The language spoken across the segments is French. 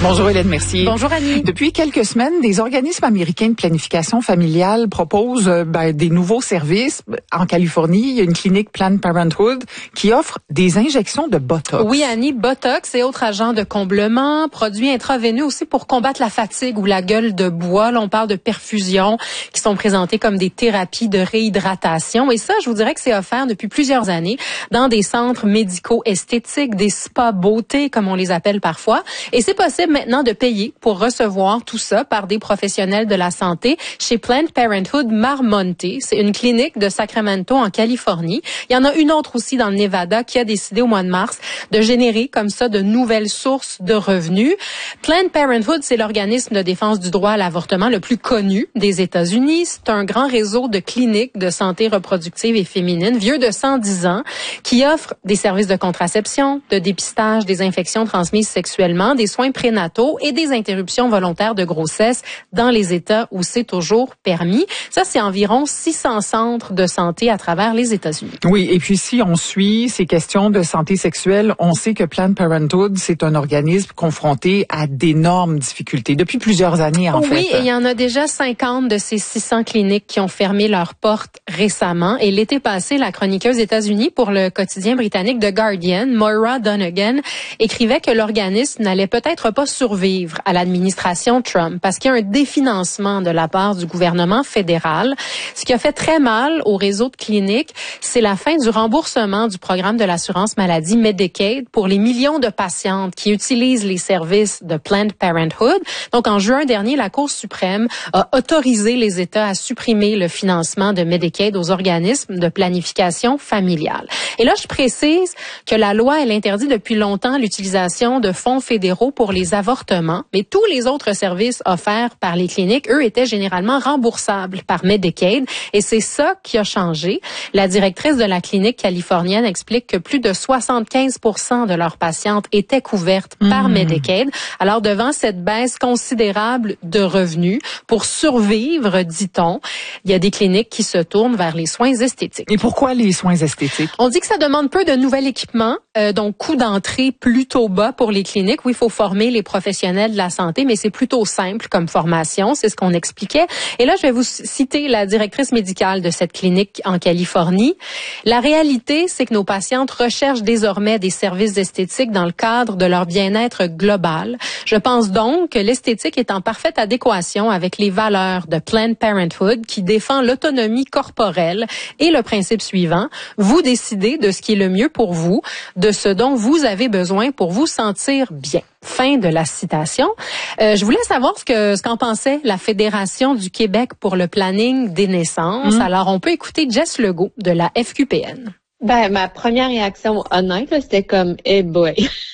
Bonjour Hélène Mercier. Bonjour Annie. Depuis quelques semaines, des organismes américains de planification familiale proposent des nouveaux services. En Californie, il y a une clinique Planned Parenthood qui offre des injections de Botox. Oui Annie, Botox et autres agents de comblement, produits intraveineux aussi pour combattre la fatigue ou la gueule de bois. Là, on parle de perfusion qui sont présentées comme des thérapies de réhydratation. Et ça, je vous dirais que c'est offert depuis plusieurs années dans des centres médicaux esthétiques, des spas beauté comme on les appelle parfois. Et c'est possible maintenant de payer pour recevoir tout ça par des professionnels de la santé chez Planned Parenthood Marmonte. C'est une clinique de Sacramento en Californie. Il y en a une autre aussi dans le Nevada qui a décidé au mois de mars de générer comme ça de nouvelles sources de revenus. Planned Parenthood, c'est l'organisme de défense du droit à l'avortement le plus connu des États-Unis. C'est un grand réseau de cliniques de santé reproductive et féminine, vieux de 110 ans, qui offre des services de contraception, de dépistage des infections transmises sexuellement, des soins prénataux et des interruptions volontaires de grossesse dans les États où c'est toujours permis. Ça, c'est environ 600 centres de santé à travers les États-Unis. Oui, et puis si on suit ces questions de santé sexuelle, on sait que Planned Parenthood, c'est un organisme confronté à d'énormes difficultés depuis plusieurs années, en fait. Oui, et il y en a déjà 50 de ces 600 cliniques qui ont fermé leurs portes récemment. Et l'été passé, la chroniqueuse États-Unis pour le quotidien britannique The Guardian, Moira Donegan, écrivait que l'organisme n'allait peut-être pas survivre à l'administration Trump parce qu'il y a un définancement de la part du gouvernement fédéral. Ce qui a fait très mal au réseau de cliniques, c'est la fin du remboursement du programme de l'assurance maladie Medicaid pour les millions de patientes qui utilisent les services de Planned Parenthood. Donc, en juin dernier, la Cour suprême a autorisé les États à supprimer le financement de Medicaid aux organismes de planification familiale. Et là, je précise que la loi, elle interdit depuis longtemps l'utilisation de fonds fédéraux pour les avortements, mais tous les autres services offerts par les cliniques, eux, étaient généralement remboursables par Medicaid, et c'est ça qui a changé. La directrice de la clinique californienne explique que plus de 75% de leurs patientes étaient couvertes par Medicaid. Alors, devant cette baisse considérable de revenus, pour survivre, dit-on, il y a des cliniques qui se tournent vers les soins esthétiques. Et pourquoi les soins esthétiques? On dit que ça demande peu de nouvel équipement, donc coût d'entrée plutôt bas pour les cliniques. Oui, il faut former les professionnels de la santé, mais c'est plutôt simple comme formation, c'est ce qu'on expliquait. Et là, je vais vous citer la directrice médicale de cette clinique en Californie. La réalité, c'est que nos patientes recherchent désormais des services esthétiques dans le cadre de leur bien-être global. Je pense donc que l'esthétique est en parfaite adéquation avec les valeurs de Planned Parenthood qui défend l'autonomie corporelle et le principe suivant: vous décidez de ce qui est le mieux pour vous, de ce dont vous avez besoin pour vous sentir bien. Fin de la citation. Je voulais savoir ce qu'en pensait la Fédération du Québec pour le planning des naissances. Alors, on peut écouter Jess Legault de la FQPN. Ben, ma première réaction honnête, là, c'était comme, eh boy.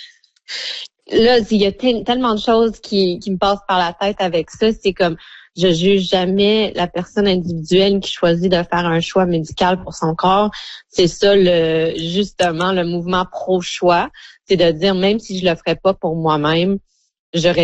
Là, il y a tellement de choses qui me passent par la tête avec ça. C'est comme, je juge jamais la personne individuelle qui choisit de faire un choix médical pour son corps. C'est ça, justement, le mouvement pro-choix. C'est de dire, même si je le ferais pas pour moi-même, j'aurais